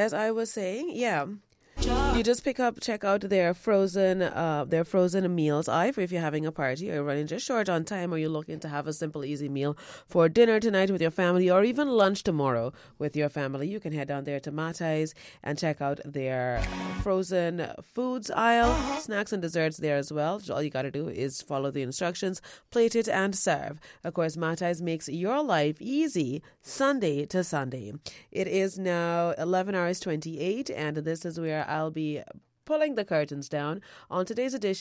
as I was saying, yeah. You just check out their frozen meals aisle if you're having a party or you're running just short on time or you're looking to have a simple, easy meal for dinner tonight with your family or even lunch tomorrow with your family. You can head down there to Mattai's and check out their frozen foods aisle, snacks and desserts there as well. All you got to do is follow the instructions, plate it and serve. Of course, Mattai's makes your life easy Sunday to Sunday. It is now 11 hours 28 and this is where I'll be pulling the curtains down on today's edition